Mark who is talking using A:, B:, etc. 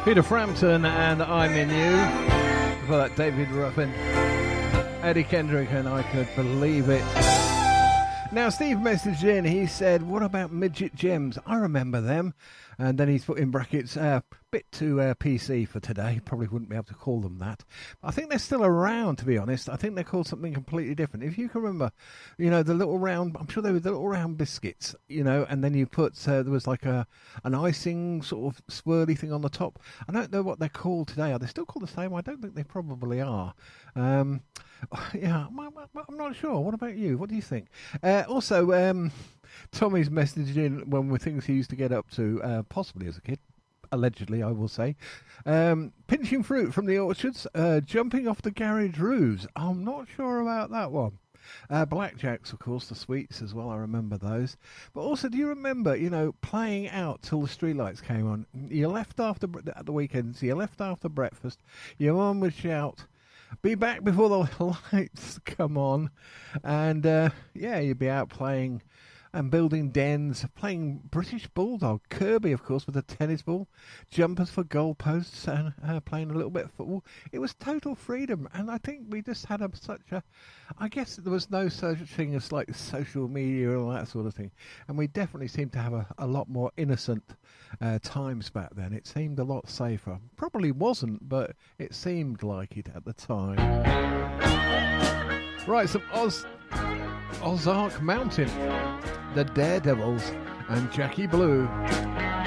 A: Peter Frampton and I'm in You. Before that, David Ruffin, Eddie Kendrick, and I Could Believe It. Now, Steve messaged in. He said, what about Midget Gems? I remember them. And then he's put in brackets, bit too PC for today. Probably wouldn't be able to call them that. But I think they're still around, to be honest. I think they're called something completely different. If you can remember, you know, the little round, I'm sure they were the little round biscuits, you know, and then you put, there was like an icing sort of swirly thing on the top. I don't know what they're called today. Are they still called the same? I don't think they probably are. Yeah, I'm not sure. What about you? What do you think? Also, Tommy's messaged in when were things he used to get up to, possibly as a kid, allegedly, I will say. Pinching fruit from the orchards, jumping off the garage roofs. I'm not sure about that one. Blackjacks, of course, the sweets as well. I remember those. But also, do you remember, you know, playing out till the streetlights came on? You left after at the weekends. You left after breakfast. Your mum would shout, "Be back before the lights come on," and yeah, you'd be out playing and building dens, playing British Bulldog, Kirby, of course, with a tennis ball, jumpers for goalposts, and playing a little bit of football. It was total freedom, and I think we just had I guess there was no such thing as like social media and all that sort of thing, and we definitely seemed to have a lot more innocent times back then. It seemed a lot safer. Probably wasn't, but it seemed like it at the time. Right, some Ozark Mountain, the Daredevils, and Jackie Blue.